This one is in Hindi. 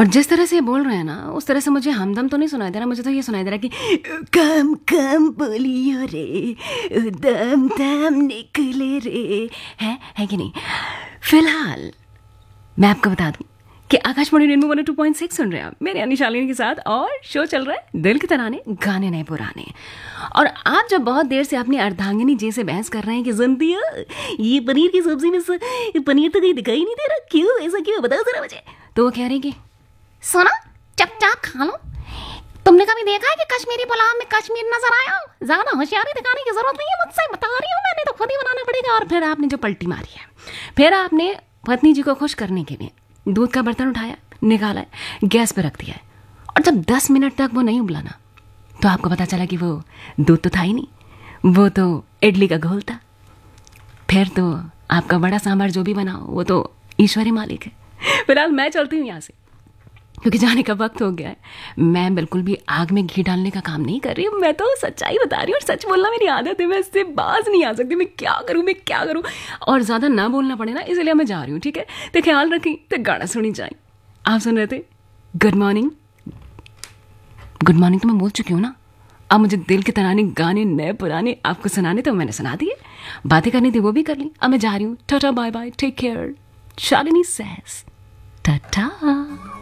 और जिस तरह से ये बोल रहे हैं ना, उस तरह से मुझे हमदम तो नहीं सुनाई दे रहा, मुझे तो ये सुनाई दे रहा कि कम कम बोलियो रे, दम दम निकले रे। है कि नहीं? फिलहाल मैं आपको बता दूं कि आकाशवाणी रेनबो 102.6 सुन रहे हैं आप, मेरे यानी शालिनी के साथ, और शो चल रहा है दिल के तराने, गाने नए पुराने। और आप जब बहुत देर से अपनी अर्धांगिनी जी से बहस कर रहे हैं कि जिंदगी ये पनीर की सब्जी में से पनीर तो कहीं दिखाई नहीं दे रहा, क्यों ऐसा क्यों, बताओ जरा मुझे। तो वो कह रही कि सुना, चुपचाप खा लो। तुमने कभी देखा है कि कश्मीरी पुलाव में कश्मीर नजर आया? ज्यादा होशियारी दिखाने की जरूरत नहीं है, मुझसे बता रही हूँ, मैंने तो खुद ही बनाना पड़ेगा। और फिर आपने जो पलटी मारी है, फिर आपने पत्नी जी को खुश करने के लिए दूध का बर्तन उठाया, निकाला है, गैस पे रख दिया है, और जब 10 मिनट तक वो नहीं उबला ना, तो आपको पता चला कि वो दूध तो था ही नहीं, वो तो इडली का घोल था। फिर तो आपका बड़ा सांभर जो भी बना वो तो ईश्वरी मालिक है। फिलहाल मैं चलती हूँ यहाँ से, क्योंकि जाने का वक्त हो गया है। मैं बिल्कुल भी आग में घी डालने का काम नहीं कर रही हूँ, मैं तो सच्चाई बता रही हूँ, और सच बोलना मेरी आदत है, मैं इससे बाज नहीं आ सकती। मैं क्या करूँ, और ज़्यादा ना बोलना पड़े ना, इसलिए मैं जा रही हूँ, ठीक है? तो ख्याल रखी, तो गाना सुनी जाए। आप सुन रहे थे गुड मॉर्निंग। गुड मॉर्निंग तो मैं बोल चुकी हूँ ना, अब मुझे दिल के तराने, गाने नए पुराने आपको सुनाने तो मैंने सुना दिए, बातें करनी थी वो भी कर ली। अब मैं जा रही हूँ, tata bye bye, take care, Shalini says Tata.